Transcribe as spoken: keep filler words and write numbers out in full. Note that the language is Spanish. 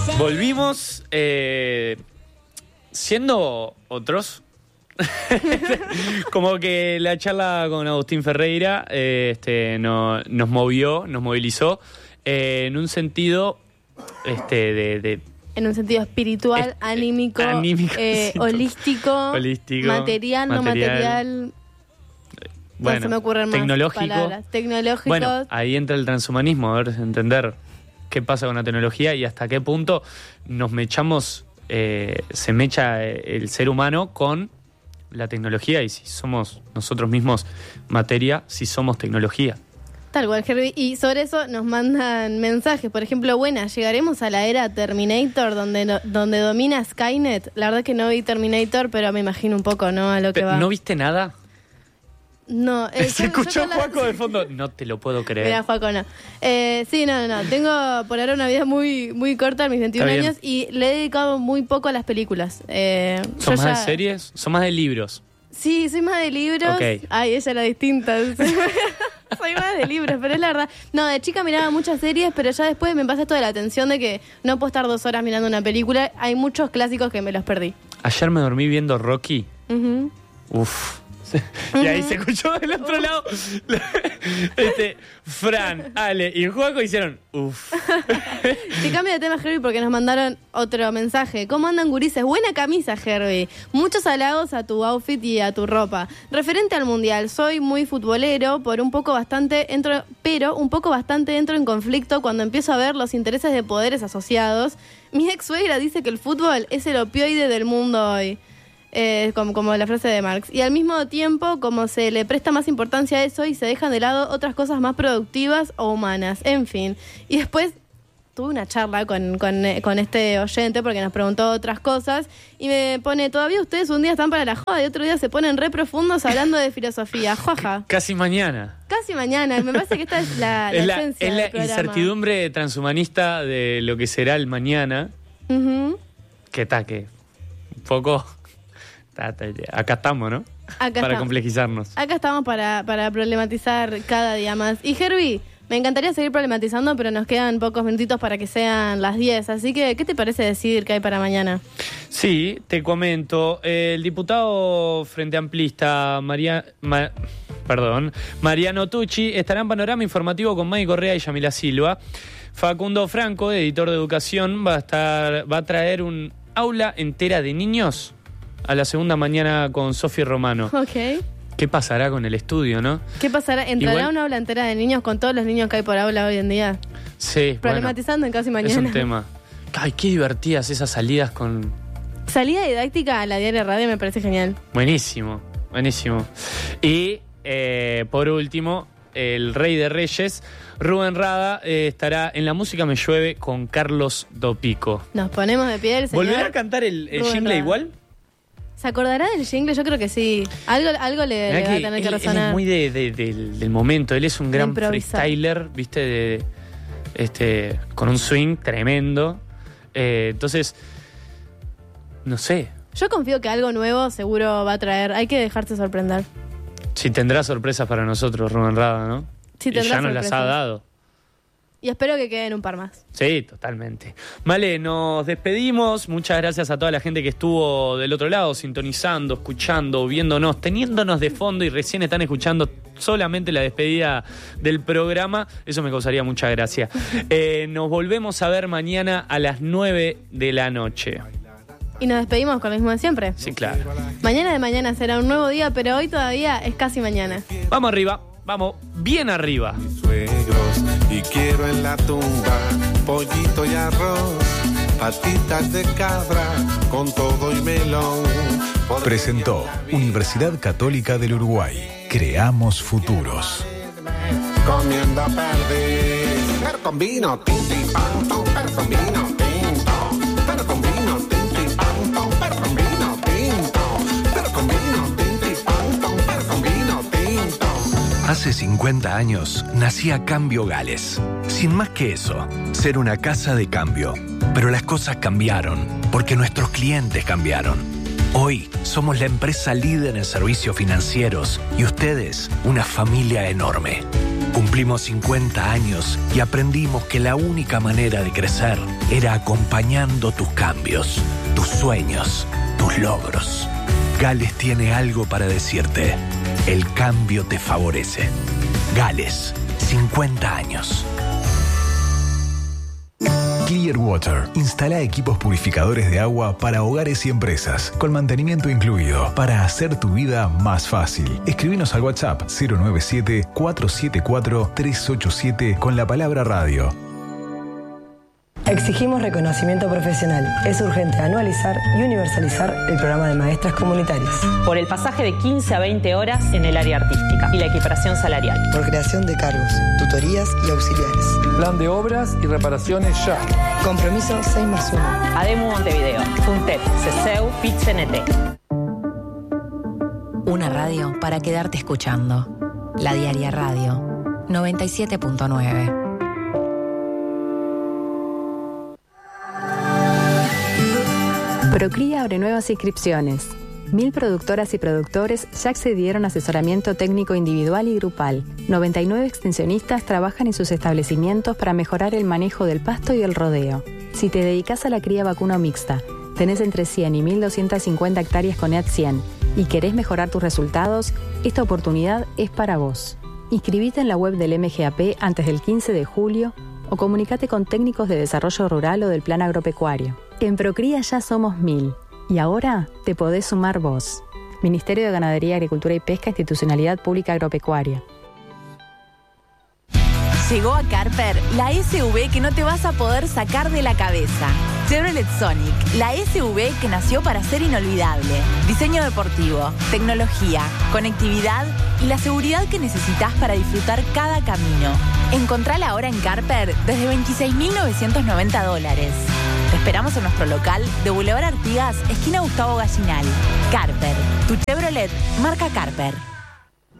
Volvimos eh, siendo otros. Como que la charla con Agustín Ferreira eh, este, no, nos movió, nos movilizó eh, en un sentido este, de, de en un sentido espiritual, es, anímico, anímico eh, sí, holístico, holístico, material, no material. material bueno, no se me ocurren más tecnológico. palabras. Tecnológicos. Bueno, ahí entra el transhumanismo, a ver, entender qué pasa con la tecnología y hasta qué punto nos mechamos, eh, se mecha el ser humano con la tecnología y si somos nosotros mismos materia, si somos tecnología. Tal cual, Herbie. Y sobre eso nos mandan mensajes. Por ejemplo, buena, llegaremos a la era Terminator donde no, donde domina Skynet. La verdad que no vi Terminator, pero me imagino un poco, ¿no? A lo que va. ¿No viste nada? No. Eh, Se yo, escuchó yo Juaco la... de fondo. No te lo puedo creer. Mira, Juaco, no. Eh, sí, no, no, no. Tengo por ahora una vida muy muy corta, mis veintiún años, y le he dedicado muy poco a las películas. Eh, ¿Son más ya... de series? ¿Son más de libros? Sí, soy más de libros. Okay. Ay, ella era distinta. Soy más de libros, pero es la verdad. No, de chica miraba muchas series, pero ya después me pasa esto de la atención de que no puedo estar dos horas mirando una película. Hay muchos clásicos que me los perdí. Ayer me dormí viendo Rocky. Uh-huh. Uf. Y ahí se escuchó del otro uh. lado. Este, Fran, Ale y Juaco hicieron uff. Te cambio de tema, Herbie, porque nos mandaron otro mensaje. ¿Cómo andan, gurises? Buena camisa, Herbie. Muchos halagos a tu outfit y a tu ropa. Referente al mundial, soy muy futbolero, por un poco bastante entro, pero un poco bastante entro en conflicto cuando empiezo a ver los intereses de poderes asociados. Mi ex suegra dice que el fútbol es el opioide del mundo hoy. Eh, como, como la frase de Marx. Y al mismo tiempo, como se le presta más importancia a eso y se dejan de lado otras cosas más productivas o humanas. En fin. Y después tuve una charla con, con, con este oyente porque nos preguntó otras cosas y me pone, todavía ustedes un día están para la joda y otro día se ponen re profundos hablando de filosofía. Jaja. Casi mañana. Casi mañana. Me parece que esta es la, la es la, esencia es la del programa. Incertidumbre transhumanista de lo que será el mañana. Uh-huh. Que está, que un poco... Acá estamos, ¿no? Acá para estamos. complejizarnos. Acá estamos para, para problematizar cada día más. Y Herbie, me encantaría seguir problematizando, pero nos quedan pocos minutitos para que sean las diez. Así que, ¿qué te parece decir que hay para mañana? Sí, te comento. El diputado Frente Amplista, María, Ma, perdón, Mariano Tucci, estará en Panorama Informativo con Maggie Correa y Yamila Silva. Facundo Franco, editor de Educación, va a estar, va a traer un aula entera de niños a la segunda mañana con Sofi Romano. Ok. ¿Qué pasará con el estudio, no? ¿Qué pasará? ¿Entrará Igual, una aula entera de niños con todos los niños que hay por aula hoy en día? Sí, problematizando bueno, en Casi Mañana. Es un tema. Ay, qué divertidas esas salidas con... Salida didáctica a la Diaria Radio me parece genial. Buenísimo, buenísimo. Y, eh, por último, el Rey de Reyes, Rubén Rada, eh, estará en La Música Me Llueve con Carlos Dopico. Nos ponemos de pie el señor. ¿Volverá a cantar el, el jingle igual? ¿Se acordará del jingle? Yo creo que sí. Algo, algo le, le va a tener él, que resonar. Él es muy de, de, de, del momento. Él es un gran freestyler, ¿viste? De, este, con un swing tremendo. Eh, entonces, no sé. Yo confío que algo nuevo seguro va a traer. Hay que dejarse sorprender. Sí, tendrá sorpresas para nosotros, Rubén Rada, ¿no? Sí, y ya nos las ha dado. Y espero que queden un par más. Sí, totalmente. Vale, nos despedimos. Muchas gracias a toda la gente que estuvo del otro lado, sintonizando, escuchando, viéndonos, teniéndonos de fondo y recién están escuchando solamente la despedida del programa. Eso me causaría mucha gracia. Eh, nos volvemos a ver mañana a las nueve de la noche. Y nos despedimos con lo mismo de siempre. Sí, claro. Mañana de mañana será un nuevo día, pero hoy todavía es casi mañana. Vamos arriba. Vamos bien arriba. Suegros, y quiero en la tumba pollito y arroz, patitas de cabra con todo y melón. Presentó Universidad Católica del Uruguay. Creamos futuros. Comiendo perdiz, pero con vino, tinti, panto, pero con vino, tinto, pero con vino, tinti, panto, pero con vino, tinto, pero con vino, tinti, panto, pero con vino, tinto. Hace cincuenta años nacía Cambio Gales. Sin más que eso, ser una casa de cambio. Pero las cosas cambiaron, porque nuestros clientes cambiaron. Hoy somos la empresa líder en servicios financieros y ustedes una familia enorme. Un Cumplimos cincuenta años y aprendimos que la única manera de crecer era acompañando tus cambios, tus sueños, tus logros. Gales tiene algo para decirte. El cambio te favorece. Gales, cincuenta años. Clearwater instala equipos purificadores de agua para hogares y empresas, con mantenimiento incluido, para hacer tu vida más fácil. Escribinos al WhatsApp cero nueve siete, cuatro siete cuatro, tres ocho siete con la palabra radio. Exigimos reconocimiento profesional. Es urgente anualizar y universalizar el programa de maestras comunitarias. Por el pasaje de quince a veinte horas en el área artística y la equiparación salarial. Por creación de cargos, tutorías y auxiliares. Plan de obras y reparaciones ya. Compromiso seis más uno. ADEMU Montevideo, FUNTEP, CESEU, PIT-CNT. Una radio para quedarte escuchando. La Diaria Radio, noventa y siete punto nueve. Procría abre nuevas inscripciones. Mil productoras y productores ya accedieron a asesoramiento técnico individual y grupal. noventa y nueve extensionistas trabajan en sus establecimientos para mejorar el manejo del pasto y el rodeo. Si te dedicas a la cría vacuna mixta, tenés entre cien y mil doscientas cincuenta hectáreas con E A T cien y querés mejorar tus resultados, esta oportunidad es para vos. Inscribite en la web del M G A P antes del quince de julio o comunicate con técnicos de desarrollo rural o del plan agropecuario. En Procría ya somos mil y ahora te podés sumar vos. Ministerio de Ganadería, Agricultura y Pesca, Institucionalidad Pública Agropecuaria. Llegó a Carper la S U V que no te vas a poder sacar de la cabeza. Chevrolet Sonic, la S U V que nació para ser inolvidable. Diseño deportivo, tecnología, conectividad y la seguridad que necesitas para disfrutar cada camino. Encontrala ahora en Carper desde veintiséis mil novecientos noventa dólares. Te esperamos en nuestro local de Boulevard Artigas, esquina Gustavo Gallinal. Carper, tu Chevrolet marca Carper.